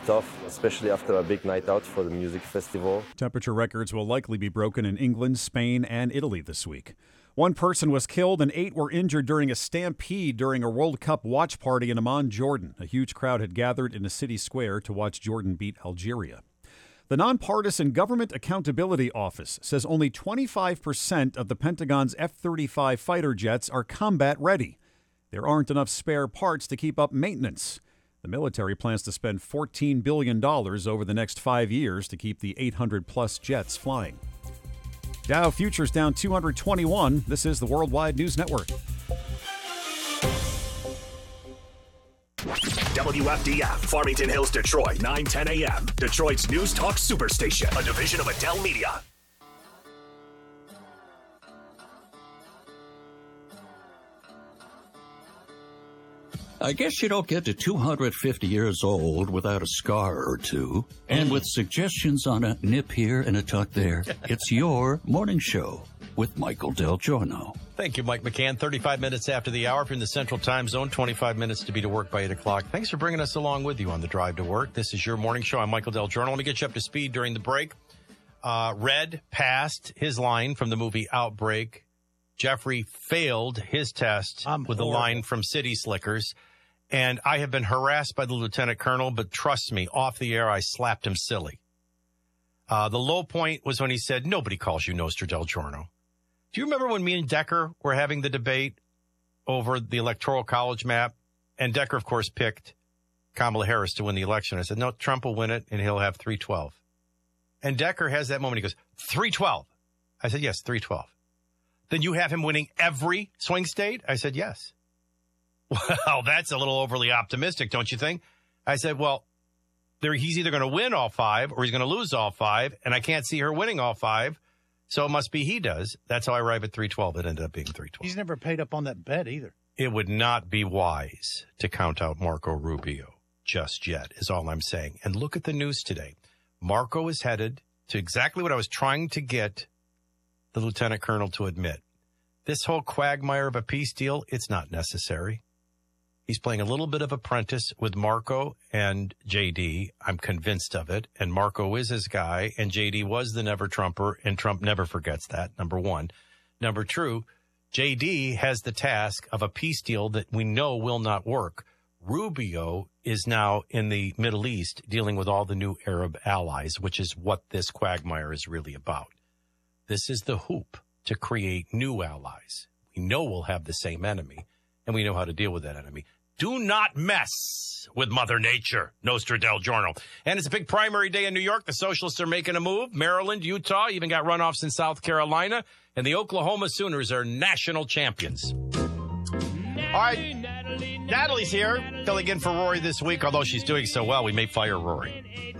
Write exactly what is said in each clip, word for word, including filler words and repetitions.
tough, especially after a big night out for the music festival. Temperature records will likely be broken in England, Spain, and Italy this week. One person was killed and eight were injured during a stampede during a World Cup watch party in Amman, Jordan. A huge crowd had gathered in a city square to watch Jordan beat Algeria. The nonpartisan Government Accountability Office says only twenty-five percent of the Pentagon's F thirty-five fighter jets are combat ready. There aren't enough spare parts to keep up maintenance. The military plans to spend fourteen billion dollars over the next five years to keep the eight hundred plus jets flying. Dow futures down two hundred twenty-one. This is the Worldwide News Network. W F D F, Farmington Hills, Detroit, nine ten a.m. Detroit's News Talk Superstation, a division of Adele Media. I guess you don't get to two hundred fifty years old without a scar or two. And with suggestions on a nip here and a tuck there, it's your morning show with Michael Del Giorno. Thank you, Mike McCann. thirty-five minutes after the hour. If you're in the Central Time Zone, twenty-five minutes to be to work by eight o'clock. Thanks for bringing us along with you on the drive to work. This is your morning show. I'm Michael Del Giorno. Let me get you up to speed during the break. Uh, Red passed his line from the movie Outbreak. Jeffrey failed his test I'm with horrible. the line from City Slickers. And I have been harassed by the lieutenant colonel, but trust me, off the air, I slapped him silly. Uh, the low point was when he said, nobody calls you Nostra Del Giorno. Do you remember when me and Decker were having the debate over the Electoral College map? And Decker, of course, picked Kamala Harris to win the election. I said, no, Trump will win it, and he'll have three twelve. And Decker has that moment. He goes, three twelve. I said, yes, three twelve. Then you have him winning every swing state? I said, yes. Well, that's a little overly optimistic, don't you think? I said, well, there, he's either going to win all five or he's going to lose all five, and I can't see her winning all five, so it must be he does. That's how I arrive at three twelve. It ended up being three twelve. He's never paid up on that bet either. It would not be wise to count out Marco Rubio just yet, is all I'm saying. And look at the news today. Marco is headed to exactly what I was trying to get the lieutenant colonel to admit. This whole quagmire of a peace deal, it's not necessary. He's playing a little bit of apprentice with Marco and J D. I'm convinced of it. And Marco is his guy, and J D was the never-Trumper, and Trump never forgets that, number one. Number two, J D has the task of a peace deal that we know will not work. Rubio is now in the Middle East dealing with all the new Arab allies, which is what this quagmire is really about. This is the hoop to create new allies. We know we'll have the same enemy, and we know how to deal with that enemy. Do not mess with Mother Nature, Nostra Del Giorno. And it's a big primary day in New York. The socialists are making a move. Maryland, Utah, even got runoffs in South Carolina. And the Oklahoma Sooners are national champions. All right, Natalie's here, filling in for Rory this week. Although she's doing so well, we may fire Rory.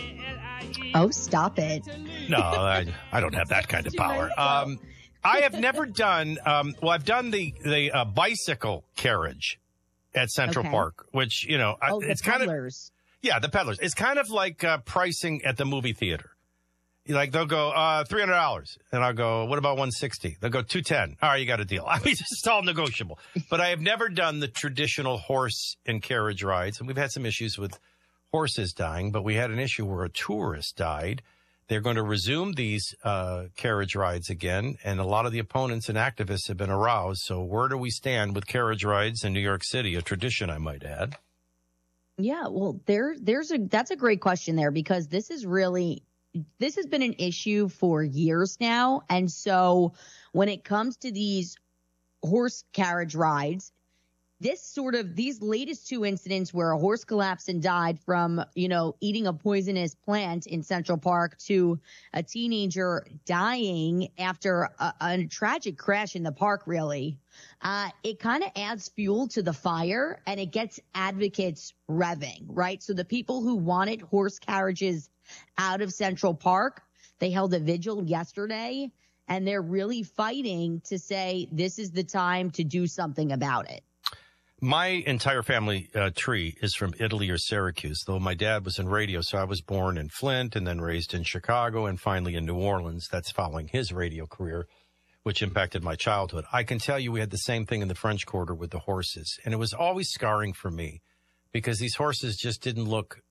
Oh, stop it. No, I, I don't have that kind of power. Um, I have never done, um, well, I've done the, the uh, bicycle carriage at Central Okay. Park, which, you know, Oh, I, the it's kind of, peddlers. yeah, the peddlers. It's kind of like uh, pricing at the movie theater. Like, they'll go, uh, three hundred dollars. And I'll go, what about one hundred sixty dollars? They'll go, two hundred ten dollars. All right, you got a deal. I mean, it's all negotiable. But I have never done the traditional horse and carriage rides. And we've had some issues with horses dying, but we had an issue where a tourist died. They're going to resume these uh, carriage rides again, and a lot of the opponents and activists have been aroused. So where do we stand with carriage rides in New York City? A tradition, I might add. Yeah, well, there, there's a that's a great question there, because this is really this has been an issue for years now, and so when it comes to these horse carriage rides, this sort of these latest two incidents where a horse collapsed and died from, you know, eating a poisonous plant in Central Park to a teenager dying after a, a tragic crash in the park, really, uh, it kind of adds fuel to the fire, and it gets advocates revving, right? So the people who wanted horse carriages out of Central Park, they held a vigil yesterday, and they're really fighting to say this is the time to do something about it. My entire family uh, tree is from Italy or Syracuse, though my dad was in radio, so I was born in Flint and then raised in Chicago and finally in New Orleans. That's following his radio career, which impacted my childhood. I can tell you we had the same thing in the French Quarter with the horses, and it was always scarring for me because these horses just didn't look